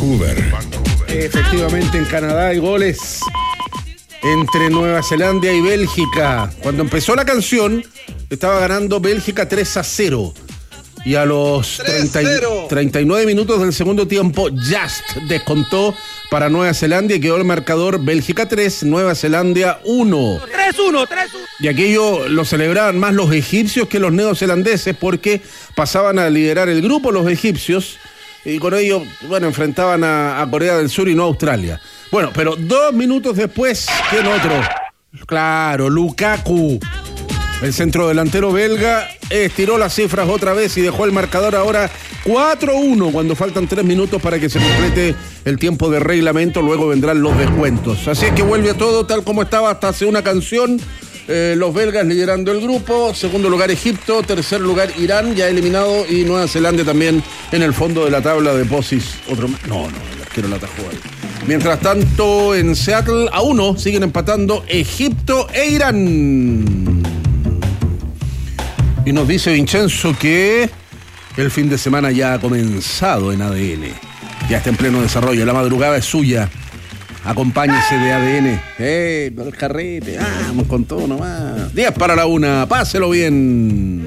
Vancouver. Efectivamente, en Canadá hay goles entre Nueva Zelanda y Bélgica. Cuando empezó la canción, estaba ganando Bélgica 3-0. Y a los 39 minutos del segundo tiempo, Just descontó para Nueva Zelanda y quedó el marcador Bélgica 3, Nueva Zelanda 1. 3-1. Y aquello lo celebraban más los egipcios que los neozelandeses porque pasaban a liderar el grupo los egipcios y con ello, bueno, enfrentaban a Corea del Sur y no a Australia. Bueno, pero 2 minutos después, ¿quién otro? Claro, Lukaku. El centrodelantero belga estiró las cifras otra vez y dejó el marcador ahora 4-1 cuando faltan 3 minutos para que se complete el tiempo de reglamento. Luego vendrán los descuentos. Así es que vuelve todo tal como estaba hasta hace una canción. Los belgas liderando el grupo. Segundo lugar Egipto. Tercer lugar Irán, ya eliminado. Y Nueva Zelanda también en el fondo de la tabla de Posis. Otro más. No, el arquero la atajó ahí. Mientras tanto, en Seattle a 1 siguen empatando Egipto e Irán. Y nos dice Vincenzo que el fin de semana ya ha comenzado en ADN. Ya está en pleno desarrollo. La madrugada es suya. Acompáñese de ADN. El carrete. Vamos con todo nomás. 10 para la 1. Páselo bien.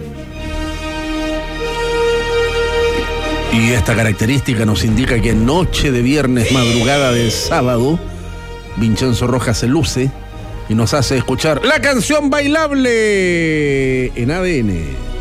Y esta característica nos indica que noche de viernes, madrugada de sábado, Vincenzo Rojas se luce y nos hace escuchar la canción bailable en ADN.